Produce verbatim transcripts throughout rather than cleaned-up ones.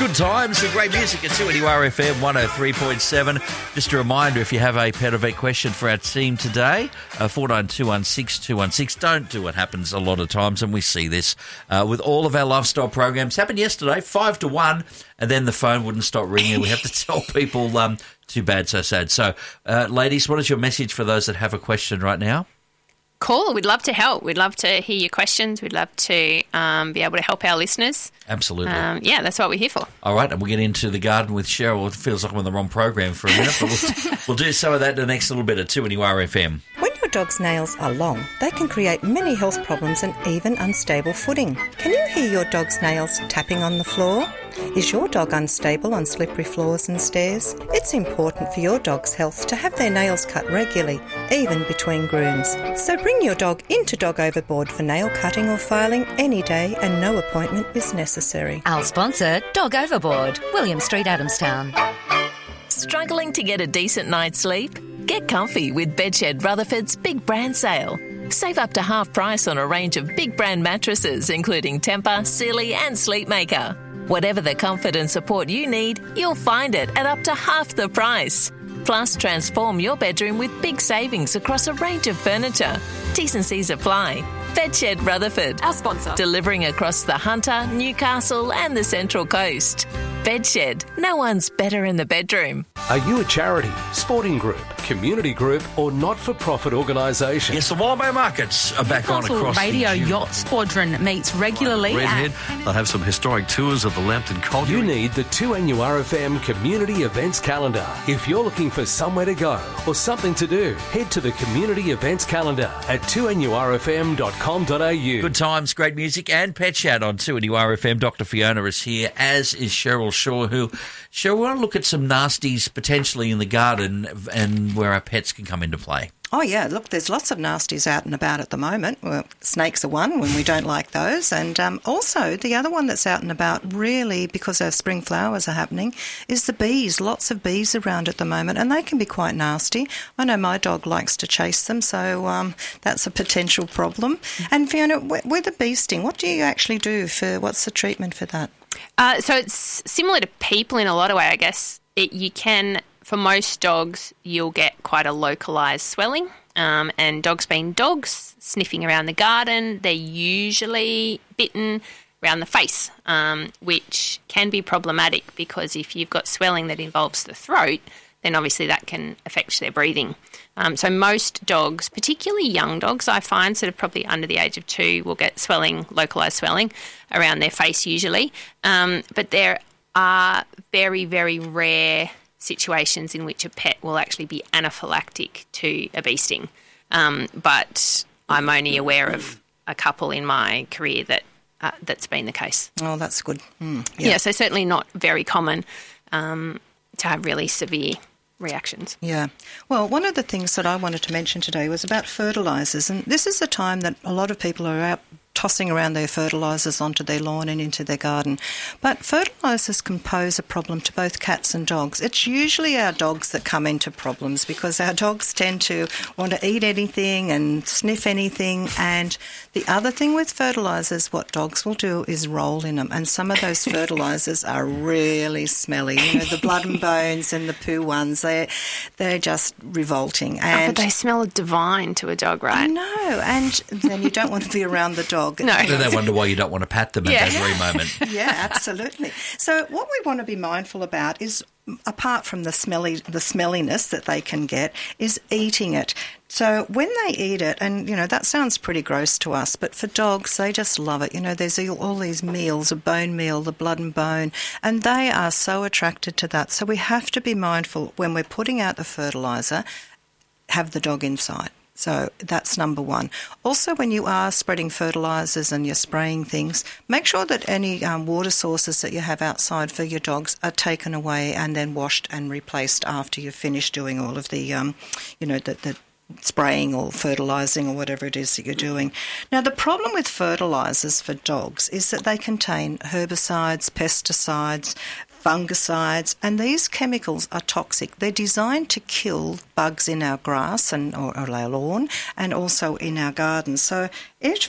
Good times and great music at two N U R F M one oh three point seven. Just a reminder, if you have a pet or vet question for our team today, uh, four nine two one six two one six. Don't do what happens a lot of times, and we see this uh, with all of our lifestyle programs. Happened yesterday, five to one, and then the phone wouldn't stop ringing. We have to tell people, um, too bad, so sad. So, uh, ladies, what is your message for those that have a question right now? Call. We'd love to help. We'd love to hear your questions. We'd love to um, be able to help our listeners. Absolutely. Um, yeah, that's what we're here for. All right, and we'll get into the garden with Cheryl. It feels like I'm on the wrong program for a minute, but we'll, we'll do some of that in the next little bit at two N U R F M. When your dog's nails are long, they can create many health problems and even unstable footing. Can you hear your dog's nails tapping on the floor? Is your dog unstable on slippery floors and stairs? It's important for your dog's health to have their nails cut regularly, even between grooms. So bring your dog into Dog Overboard for nail cutting or filing any day, and no appointment is necessary. Our sponsor, Dog Overboard, William Street, Adamstown. Struggling to get a decent night's sleep? Get comfy with Bedshed Rutherford's Big Brand Sale. Save up to half price on a range of big brand mattresses, including Tempur, Sealy and Sleepmaker. Whatever the comfort and support you need, you'll find it at up to half the price. Plus, transform your bedroom with big savings across a range of furniture. T's and C's apply. Bedshed Rutherford, our sponsor, delivering across the Hunter, Newcastle and the Central Coast. Bedshed, no one's better in the bedroom. Are you a charity, sporting group, community group or not-for-profit organisation? Yes, the Wallaby Markets are back on across Radio the Yacht Squadron meets regularly. Redhead, they'll have some historic tours of the Lambton Colliery. You need the two N U R F M Community Events Calendar. If you're looking for somewhere to go or something to do, head to the Community Events Calendar at two N U R F M dot com dot a u. Good times, great music and Pet Chat on two N U R F M. Doctor Fiona is here, as is Cheryl Shaw, who, Cheryl, we want to look at some nasties potentially in the garden and where our pets can come into play. Oh, yeah. Look, there's lots of nasties out and about at the moment. Well, snakes are one when we don't like those. And um, also the other one that's out and about really because our spring flowers are happening is the bees. Lots of bees around at the moment and they can be quite nasty. I know my dog likes to chase them, so um, that's a potential problem. And Fiona, with a bee sting, what do you actually do for, what's the treatment for that? Uh, so it's similar to people in a lot of ways, I guess. It, you can... For most dogs, you'll get quite a localised swelling, um, and dogs being dogs, sniffing around the garden, they're usually bitten around the face, um, which can be problematic because if you've got swelling that involves the throat, then obviously that can affect their breathing. Um, so most dogs, particularly young dogs, I find, sort of probably under the age of two, will get swelling, localised swelling around their face usually. Um, but there are very, very rare situations in which a pet will actually be anaphylactic to a bee sting. Um, but I'm only aware of a couple in my career that uh, that's been the case. Oh, that's good. Mm, yeah. yeah, so certainly not very common um, to have really severe reactions. Yeah. Well, one of the things that I wanted to mention today was about fertilisers, and this is a time that a lot of people are out tossing around their fertilisers onto their lawn and into their garden. But fertilisers can pose a problem to both cats and dogs. It's usually our dogs that come into problems because our dogs tend to want to eat anything and sniff anything. And the other thing with fertilisers, what dogs will do is roll in them. And some of those fertilisers are really smelly. You know, the blood and bones and the poo ones, they're, they're just revolting. And oh, but they smell divine to a dog, right? I know. And then you don't want to be around the dog. No. Then they wonder why you don't want to pat them at Yeah. that very moment. Yeah, absolutely. So what we want to be mindful about is, apart from the smelly, the smelliness that they can get, is eating it. So when they eat it, and, you know, that sounds pretty gross to us, but for dogs, they just love it. You know, there's all these meals, a bone meal, the blood and bone, and they are so attracted to that. So we have to be mindful when we're putting out the fertiliser, have the dog inside. So that's number one. Also, when you are spreading fertilisers and you're spraying things, make sure that any um, water sources that you have outside for your dogs are taken away and then washed and replaced after you've finished doing all of the, um, you know, the, the spraying or fertilising or whatever it is that you're doing. Now, the problem with fertilisers for dogs is that they contain herbicides, pesticides, fungicides, and these chemicals are toxic. They're designed to kill bugs in our grass and or, or our lawn and also in our gardens. So if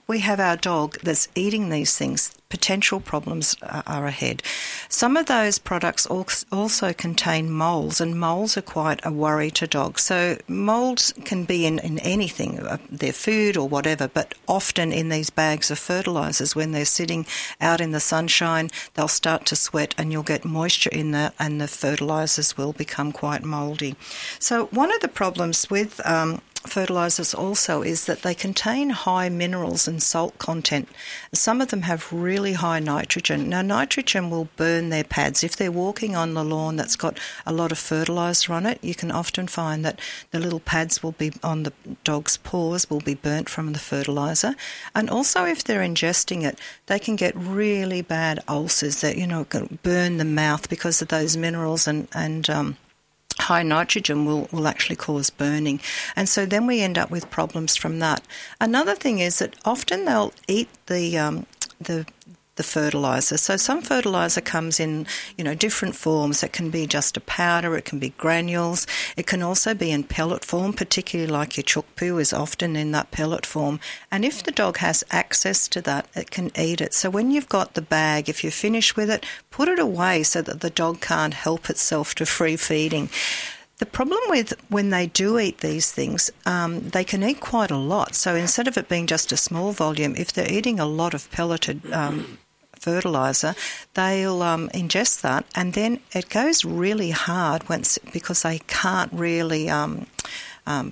we have our dog that's eating these things, potential problems are ahead. Some of those products also contain moles, and moles are quite a worry to dogs. So moles can be in, in anything, their food or whatever, but often in these bags of fertilisers, when they're sitting out in the sunshine, they'll start to sweat and you'll get moisture in there and the fertilisers will become quite mouldy. So one of the problems with um, fertilisers also is that they contain high minerals and salt content. Some of them have really high nitrogen. Now, nitrogen will burn their pads. If they're walking on the lawn that's got a lot of fertiliser on it, you can often find that the little pads will be on the dog's paws will be burnt from the fertiliser. And also, if they're ingesting it, they can get really bad ulcers that, you know, can burn the mouth because of those minerals and, and um, high nitrogen will, will actually cause burning. And so then we end up with problems from that. Another thing is that often they'll eat the um, the the fertiliser. So some fertiliser comes in, you know, different forms. It can be just a powder, it can be granules, it can also be in pellet form, particularly like your chook poo is often in that pellet form. And if the dog has access to that, it can eat it. So when you've got the bag, if you're finished with it, put it away so that the dog can't help itself to free feeding. The problem with when they do eat these things, um, they can eat quite a lot. So instead of it being just a small volume, if they're eating a lot of pelleted um, fertiliser, they'll um, ingest that, and then it goes really hard once because they can't really um, um,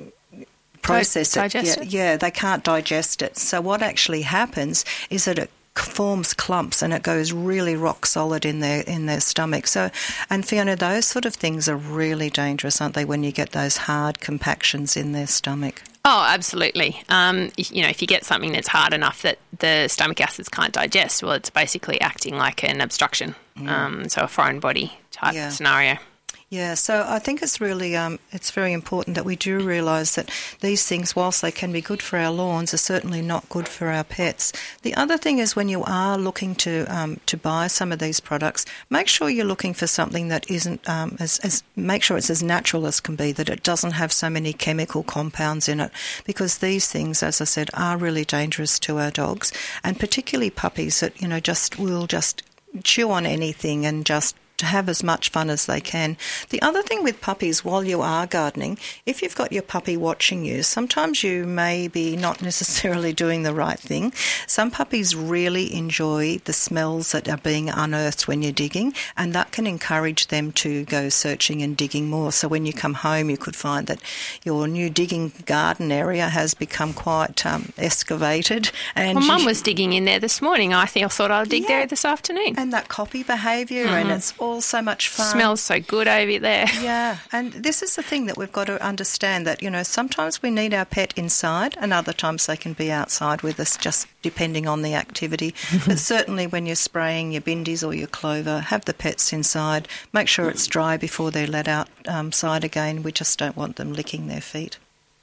process it. Digest yeah, it? Yeah, they can't digest it. So what actually happens is that it forms clumps and it goes really rock solid in their in their stomach. So, and Fiona, those sort of things are really dangerous, aren't they, when you get those hard compactions in their stomach? Oh, absolutely. Um, you know, if you get something that's hard enough that the stomach acids can't digest, well, it's basically acting like an obstruction, mm. um, so a foreign body type yeah. scenario. Yeah, so I think it's really um, it's very important that we do realise that these things, whilst they can be good for our lawns, are certainly not good for our pets. The other thing is when you are looking to um, to buy some of these products, make sure you're looking for something that isn't um, as, as make sure it's as natural as can be, that it doesn't have so many chemical compounds in it, because these things, as I said, are really dangerous to our dogs, and particularly puppies that, you know, just will just chew on anything and just to have as much fun as they can. The other thing with puppies, while you are gardening, if you've got your puppy watching you, sometimes you may be not necessarily doing the right thing. Some puppies really enjoy the smells that are being unearthed when you're digging, and that can encourage them to go searching and digging more. So when you come home, you could find that your new digging garden area has become quite um, excavated. And well, Mum was digging in there this morning. I think I thought I'll dig yeah. there this afternoon. And that copy behaviour, mm-hmm. and it's all so much fun. Smells so good over there. Yeah, and this is the thing that we've got to understand, that, you know, sometimes we need our pet inside and other times they can be outside with us, just depending on the activity. But certainly when you're spraying your bindies or your clover, have the pets inside. Make sure it's dry before they're let outside again. We just don't want them licking their feet.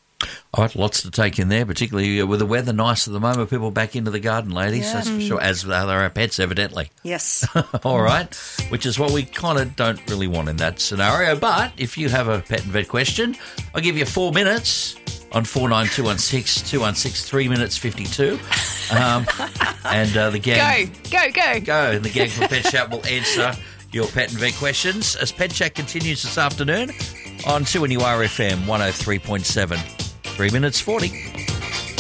All right, lots to take in there, particularly with the weather nice at the moment. People back into the garden, ladies, yeah. that's for sure, as are our pets, evidently. Yes. All right, which is what we kind of don't really want in that scenario. But if you have a pet and vet question, I'll give you four minutes on four nine two one six, two one six, three minutes fifty-two. Um, and uh, the gang... Go, go, go. Go, and the gang from Pet Chat will answer your pet and vet questions as Pet Chat continues this afternoon on two N U R F M one oh three point seven. Three minutes forty.